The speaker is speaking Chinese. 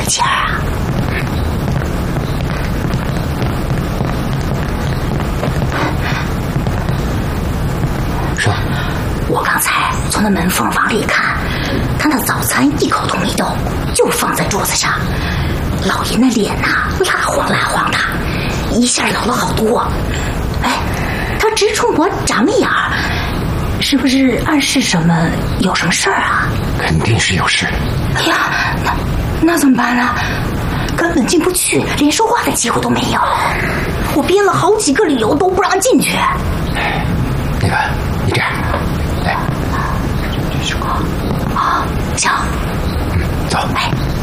劲儿啊！ 说， 我刚才从那门缝往里看，他那早餐一口都没动，就放在桌子上。老爷那脸呐，蜡黄蜡黄的，一下老了好多。哎，他直冲我眨眉眼儿，是不是暗示什么有什么事儿啊？ 肯定是有事。 哎呀，那怎么办呢？根本进不去，连说话的机会都没有。我编了好几个理由都不让进去。 那个，你这样，来， 啊，行， 走。 哎。